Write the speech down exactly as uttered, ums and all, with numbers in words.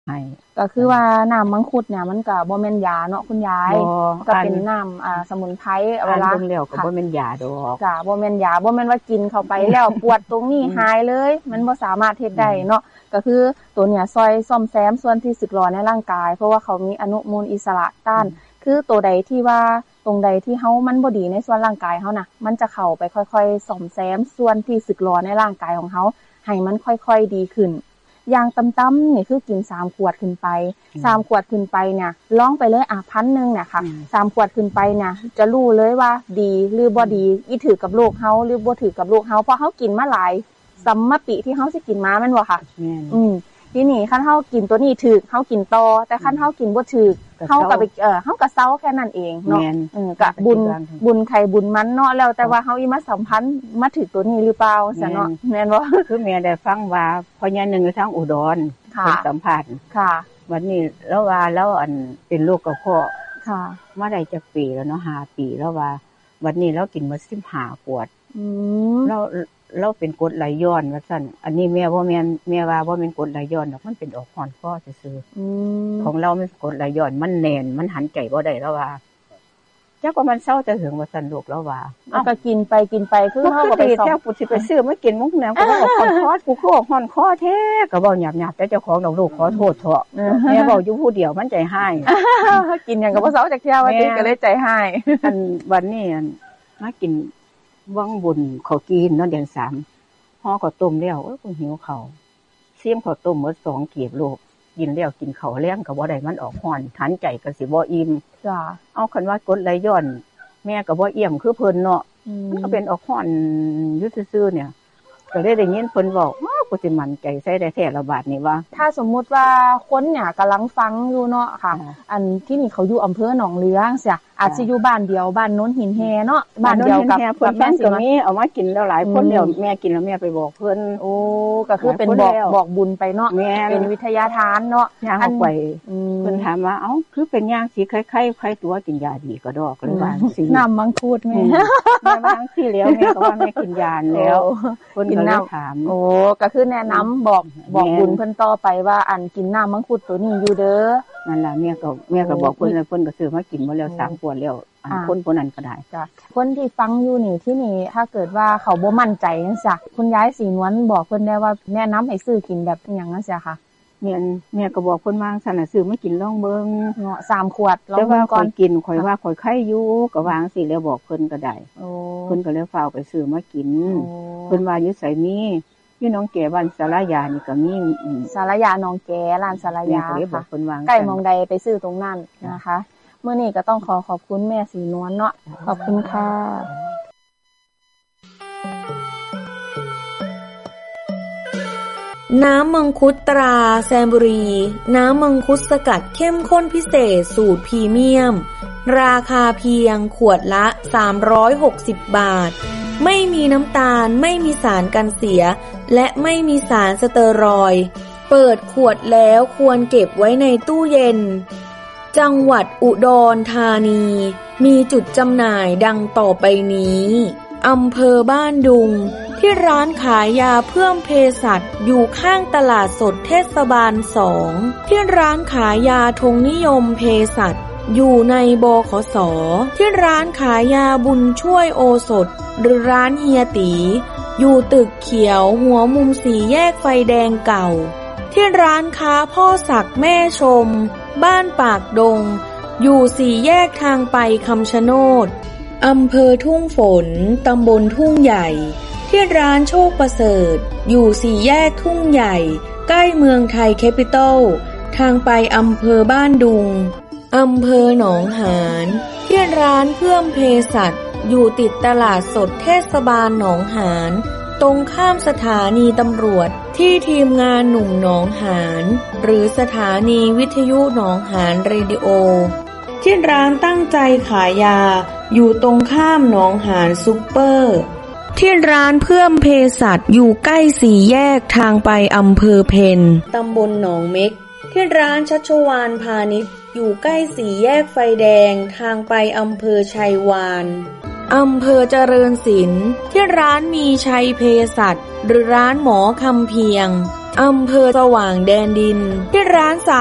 ให้ก็คือว่าน้ำมังคุดเนี่ยมันก็บ่แม่นยาเนาะคุณยายก็เป็นน้ำอ่าสมุนไพรเวลาเบิ่งแล้วก็บ่แม่นยาดอกจ้ะบ่แม่นยาบ่แม่นว่ากินเข้าไปแล้วปวดตรงนี้หายเลยมันบ่สามารถเฮ็ดได้เนาะก็คือตัวเนี่ยซอยซ่อมแซมส่วนที่สึกหรอในร่างกายเพราะว่าเขามีอนุมูลอิสระต้านคือตัวใดที่ว่าตรงใดที่เฮามันบ่ดีในส่วนร่างกายเฮาน่ะมันจะเข้าไปค่อยๆซ่อมแซมส่วนที่สึกหรอในร่างกายของเฮาให้มันค่อยๆดีขึ้นอย่างต่ำๆนี่คือกินสามขวดขึ้นไปสามขวดขึ้นไปเนี่ยลองไปเลยอ่ะ หนึ่งพัน นึงเนี่ยค่ะสามขวดขึ้นไปเนี่ยจะรู้เลยว่าดีหรือบ่ดีอีถือกับโรคเฮาหรือบ่ถือกับโรคเฮาเพราะเฮากินมาหลายสัมมปิที่เฮาสิกินมาแม่นบ่ค่ะอืมทีนี้คันเฮากินตัวนี้ถูกเฮากินต่อแต่คันเฮากินบ่ถูกเฮาก็ไปเอ่อเฮาก็เซาแค่นั้นเองเนาะเออก็บุญบุญใครบุญมันเนาะแล้วแต่ว่าเฮาอีมาสัมพันธ์มาถึงตัวนี้หรือเปล่าซะเนาะแม่นบ่คือแม่ได้ฟังว่าพ่อใหญ่นึงอยู่ทางอุดรเป็นสัมภาษณ์ค่ะวันนี้แล้วว่าแล้วอันเป็นโรคกระเพาะค่ะมาได้จักปีแล้วเนาะห้าปีแล้วว่าวันนี้เรากินมาสิบห้าขวดอืมแล้วเราเป็นกรดไหลย้อนว่าซั่นอันนี้แม่บ่แม่นแม่ว่าบ่แม่นกรดไหลย้อนดอกมันเป็นออกฮ้อนคอซื่อๆอืมของเรามันกรดไหลย้อนมันแน่นมันหันใจบ่ได้แล้วว่าจักว่ามันเซาแต่ถึงว่าซั่นลูกแล้วว่าเอาก็กินไปกินไปคือเฮาก็ไปแท้กูสิไปซื้อมากินมุกแนวก็ออกฮ้อนคอกูคือออกฮ้อนคอแท้ก็เว้าหยาบๆแต่เจ้าของดอกลูกขอโทษเถาะแม่เว้าอยู่ผู้เดียวมันใจร้ายกินหยังก็บ่เซาจักเที่ยว่าติก็เลยใจร้ายอันวันนี้มากินวังบุญข้าวกินเนาะเดือนสามห่อข้าวต้มแล้วเอ้ยกูหิวข้าวเสียมข้าวต้มหมดสองกีบลูกกินแล้วกินข้าวแล้งก็บ่ได้มันออกฮ้อนทันใจก็สิบ่อิ่มจ้ะเอาคันว่ากดไหลย้อนแม่ก็บ่เอี่ยมคือเพิ่นเนาะมันก็เป็นออกฮ้อนอยู่ซื่อๆเนี่ยก็ได้ได้ยินเพิ่นเว้าอ้ากูสิมั่นใจใส่ได้แท้ละบาดนี้ว่าถ้าสมมุติว่าคนเนี่ยกำลังฟังอยู่เนาะค่ะอันที่นี่เขาอยู่อำเภอหนองเลืองเสียอาจสิอยู่บ้านเดียวบ้านโน้นหินแฮเนาะบ้านเดียวกับกับแม่ก็มีเอามากินแล้วหลายคนแล้วแม่กินแล้วแม่ไปบอกเพิ่นโอ้ก็คือเป็นบอกบอกบุญไปเนาะเป็นวิทยาทานเนาะย่างเอาไปเพิ่นถามว่าเอ้าคือเป็นย่างสิไข้ๆไข้ตัวกินยาดีก็ดอกเลยว่าสิน้ำมังคุดแม่แม่ว่าจังซี่แล้วแม่ก็ว่าแม่กินยาแล้วเพิ่นก็เลยถามโอ้ก็คือแนะนำบอกบอกบุญเพิ่นต่อไปว่าอันกินน้ำมังคุดตัวนี้อยู่เด้อนั่นล่ะแม่ก็แม่ก็บอกเพิ่นแล้วเพิ่นก็ซื้อมากินหมดแล้วสามขวดแล้วอันคนคนนั้นก็ได้จ้ะคนที่ฟังอยู่นี่ที่นี่ถ้าเกิดว่าเขาบ่มั่นใจจังซี่คุณยายศรีนวลบอกเพิ่นได้ว่าแนะนำให้ซื้อกินแบบอิหยังจังซี่ค่ะแม่แม่ก็บอกเพิ่นว่าซั่นน่ะซื้อมากินลองเบิ่งเนาะสามขวดลองเบิ่งก่อนกินข่อยว่าข่อยไข้อยู่ก็วางสิแล้วบอกเพิ่นก็ได้โอ้เพิ่นก็เลยฟ้าวไปซื้อมากินเพิ่นว่าอยู่ไสมีอยู่หนองแก่บ้านสารยานี่ก็มีสารยาหนองแก่ร้านสารยาค่ะใกล้มองใดไปซื้อตรงนั้นนะคะเมื่อนี้ก็ต้องขอขอบคุณแม่ศรีนวลเนาะขอบคุณค่ะน้ำมังคุดตราแซมบุรีน้ำมังคุดสกัดเข้มข้นพิเศษสูตรพรีเมียมราคาเพียงขวดละสามร้อยหกสิบบาทไม่มีน้ำตาลไม่มีสารกันเสียและไม่มีสารสเตอรอยด์เปิดขวดแล้วควรเก็บไว้ในตู้เย็นจังหวัดอุดรธานีมีจุดจำหน่ายดังต่อไปนี้อำเภอบ้านดุงที่ร้านขายยาเพิ่มเภสัชอยู่ข้างตลาดสดเทศบาลสองที่ร้านขายยาธงนิยมเภสัชอยู่ในบขส.ที่ร้านขายยาบุญช่วยโอสถหรือร้านเฮียตีอยู่ตึกเขียวหัวมุมสี่แยกไฟแดงเก่าที่ร้านค้าพ่อศักดิ์แม่ชมบ้านปากดงอยู่สี่แยกทางไปคำชะโนดอำเภอทุ่งฝนตำบลทุ่งใหญ่ที่ร้านโชคประเสริฐอยู่สี่แยกทุ่งใหญ่ใกล้เมืองไทยแคปิตอลทางไปอำเภอบ้านดุงอำเภอหนองหานที่ร้านเพิ่มเภสัชอยู่ติดตลาดสดเทศบาลหนองหานตรงข้ามสถานีตำรวจที่ทีมงานหนุ่มหนองหานหรือสถานีวิทยุหนองหานเรดิโอที่ร้านตั้งใจขายยาอยู่ตรงข้ามหนองหานซุปเปอร์ที่ร้านเพิ่มเภสัชอยู่ใกล้สี่แยกทางไปอำเภอเพ็ญตำบลหนองเม็กที่ร้านชัชวาลพาณิชย์อยู่ใกล้สี่แยกไฟแดงทางไปอำเภอชัยวาลอำเภอเจริญศิลป์ที่ร้านมีชัยเภสัชหรือร้านหมอคำเพียงอำเภอสว่างแดนดินที่ร้านสา